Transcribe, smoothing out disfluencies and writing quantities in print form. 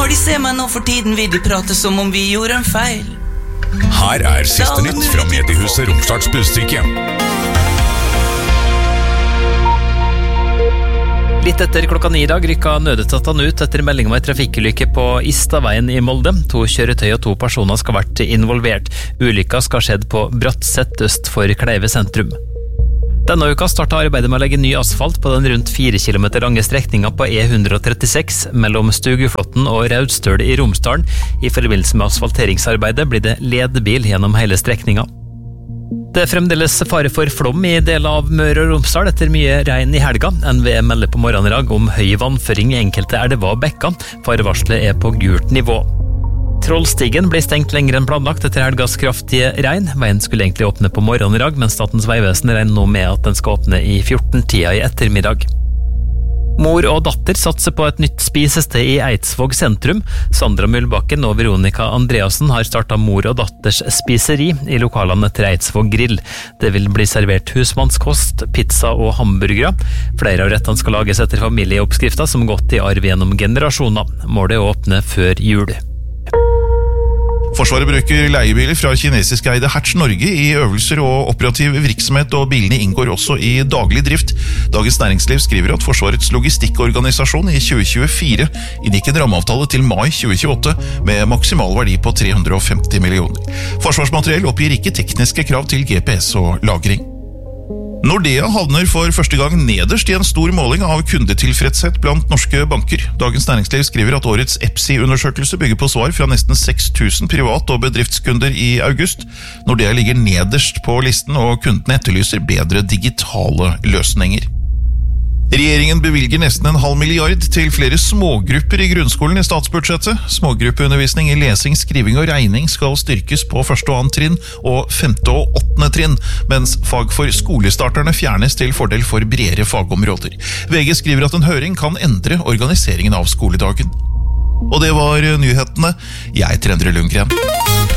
Når de ser meg nå for tiden vil de prate som om vi gjorde en feil. Her siste nytt fra mediehuset Romsdals Budstikke. Litt etter klokka 9 i dag rykket nødetatene ut etter melding om en trafikkulykke på Istaveien i Molde. 2 kjøretøy og 2 personer skal ha vært involvert. Ulykka skal ha skjedd på Brattset øst for Kleive sentrum. Denne uka startet arbeidet med å legge ny asfalt på den rundt 4 kilometer lange strekningen på E136 mellom Stuguflotten og Raudstøl i Romsdalen. I forbindelse med asfalteringsarbeidet blir det ledbil gjennom hele strekningen. Det fremdeles fare for flom i deler av Møre og Romsdal etter mye regn i helga. NVE melder på morgenen i dag om høy vannføring i enkelte elver og bekker. Farevarselet på gult nivå. Trollstigen blir stengt lenger enn planlagt etter helgas kraftige regn. Veien skulle egentlig åpne på morgenen i dag, men Statens vegvesen regner nå med at den skal åpne i 14-tida i ettermiddag. Mor og datter satser på et nytt spisested i Eidsvåg sentrum. Sandra Mullbakken og Veronica Andreasen har startet Mor og datters spiseri i lokalene til Eidsvåg grill. Det vil bli servert husmannskost, pizza og hamburgere. Flere av rettene skal lages etter familieoppskrifter som gått i arv gjennom generasjoner. Målet å åpne før jul. Forsvaret bruker leiebiler fra kinesisk eide Hertz Norge i øvelser og operativ virksomhet, og bilene inngår også i daglig drift. Dagens Næringsliv skriver at Forsvarets logistikkorganisasjon i 2024 inngikk en rammeavtale til mai 2028 med maksimal verdi på 350 millioner. Forsvarsmateriell oppgir ikke tekniske krav til GPS og lagring. Nordea havner for første gang nederst i en stor måling av kundetilfredshet blant norske banker. Dagens Næringsliv skriver at årets EPSI-undersøkelse bygger på svar fra nesten 6000 privat- og bedriftskunder i august. Nordea ligger nederst på listen, og kundene etterlyser bedre digitale løsninger. Regjeringen bevilger nesten 0,5 milliard til flere smågrupper i grunnskolen i statsbudsjettet. Smågruppeundervisning i lesing, skriving og regning skal styrkes på 1. og 2. trinn og 5. og 8. trinn, mens fag for skolestarterne fjernes til fordel for bredere fagområder. VG skriver at en høring kan endre organiseringen av skoledagen. Og det var nyhetene. Jeg heter Endre Lundgren.